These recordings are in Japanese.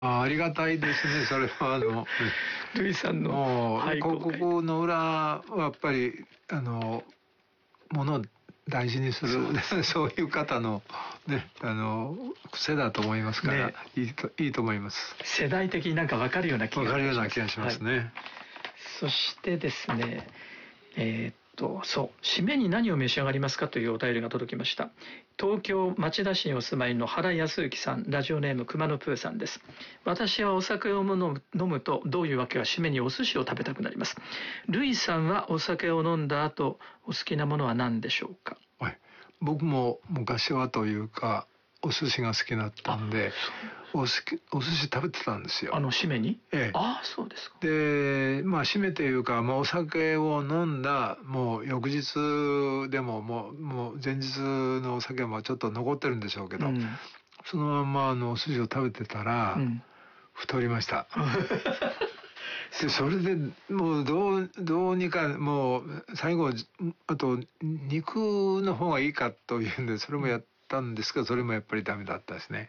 ありがたいですね、それはルイさんの広告の裏はやっぱりものを大事にするそういう方のね癖だと思いますから、ね、いいと思います。 世代的になんか分かるような気がします。 分かるような気がしますね。はい、 そしてですね、そう、締めに何を召し上がりますかというお便りが届きました。東京町田市にお住まいの原康之さん、ラジオネーム熊野プーさんです。私はお酒を飲むとどういうわけか締めにお寿司を食べたくなります。ルイさんはお酒を飲んだ後お好きなものは何でしょうか？ はい、僕も昔はというかお寿司が好きだったんでお寿司食べてたんですよ。 締めに？ ええ。 ああ、そうですか。 で締めというか、お酒を飲んだもう翌日でももう前日のお酒もちょっと残ってるんでしょうけど、そのままお寿司を食べてたら、太りましたでそれでもうどうにかもう最後あと肉の方がいいかというんでそれもやったんですけど、それもやっぱりダメだったですね。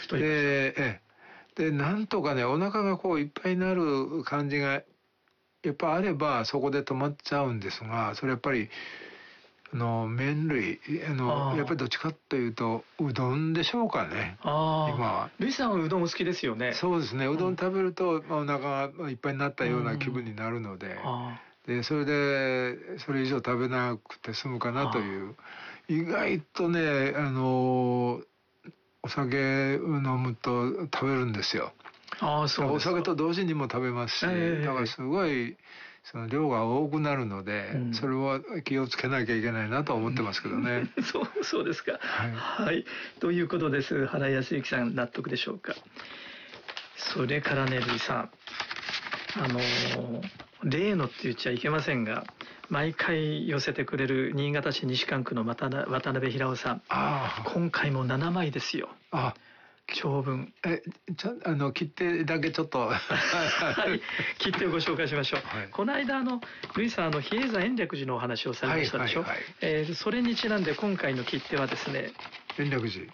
でなんとかねお腹がこういっぱいになる感じがやっぱあればそこで止まっちゃうんですが、それやっぱり麺類やっぱりどっちかというとうどんでしょうかね。今はルイさんはうどんお好きですよね。 そうですね、うどん食べると、お腹がいっぱいになったような気分になるので、でそれでそれ以上食べなくて済むかなという。意外とねお酒飲むと食べるんですよ。そうですか。お酒と同時にも食べますし、だからすごいその量が多くなるので、それは気をつけなきゃいけないなと思ってますけどね。 そうですか。はい、ということです。原康之さん納得でしょうか。それからね、ルイさん、例のって言っちゃいけませんが、毎回寄せてくれる新潟市西蒲区の渡辺平夫さん、今回も7枚ですよ。長文。 切手だけちょっと切手をご紹介しましょう。この間ルイさん比叡山延暦寺のお話をされましたでしょ。それにちなんで今回の切手はですね、 延暦寺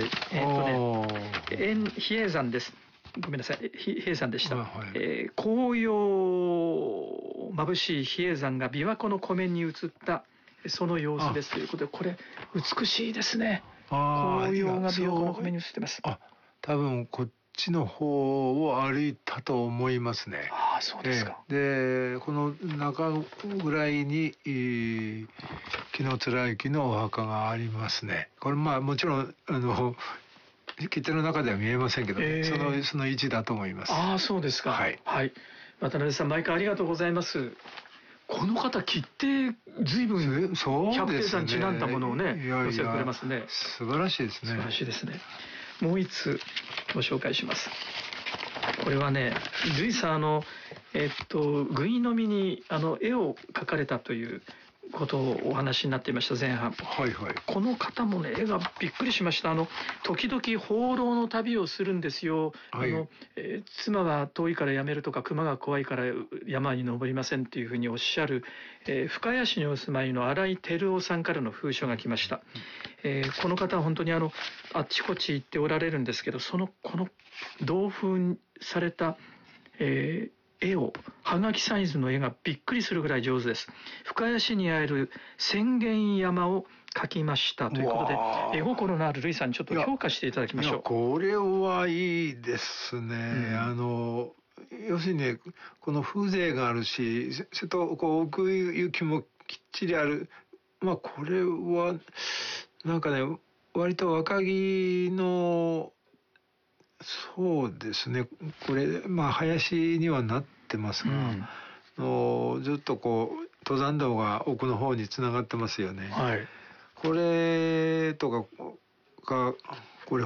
比叡山です。ごめんなさい、比叡山でした。紅葉眩しい比叡山が琵琶湖の湖面に映ったその様子ですということで、これ美しいですね。紅葉が琵琶湖の湖面に映ってます。 多分こっちの方を歩いたと思いますね。 そうですか。 でこの中ぐらいに紀貫之のお墓がありますね。これもちろん切手の中では見えませんけど、その位置だと思います。 そうですか。はい。渡辺さん、毎回ありがとうございます。この方切手随分百低さんにちなんだものをね寄せてくれますね。 素晴らしいですね。 素晴らしいですね。もう一つご紹介します。これはね、ルイさんぐいのみに絵を描かれたということをお話になっていました前半。この方もね絵がびっくりしました。時々放浪の旅をするんですよ。妻は遠いからやめるとか熊が怖いから山に登りませんっていうふうにおっしゃる、深谷市にお住まいの新井照夫さんからの封書が来ました。この方は本当にあっちこっち行っておられるんですけど、この同封された、絵をはがきサイズの絵がびっくりするぐらい上手です。深谷市にある浅間山を描きましたということで、絵心のあるルイさんにちょっと評価していただきましょう。 これはいいですね。要するにこの風情があるし、それと奥行きもきっちりある。これはなんかね割と若木のそうですね、これ林にはなってますが、ずっと登山道が奥の方につながってますよね。これとかこれ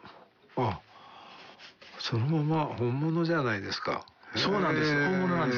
そのまま本物じゃないですか。 そうなんです、本物なんです。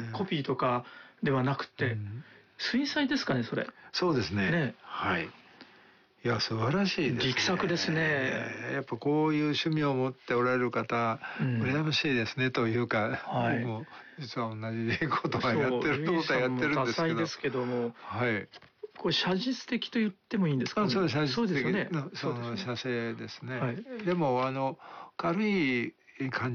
コピーとかではなくて、水彩ですかね、それ。 そうですね。いや素晴らしいですね。 力作ですね。 やっぱこういう趣味を持っておられる方、羨ましいですねというか、僕も実は同じことはやってるんですけど。 多彩ですけども、これ写実的と言ってもいいんですか？ そうですよね。 その写生ですね。でも軽い感じ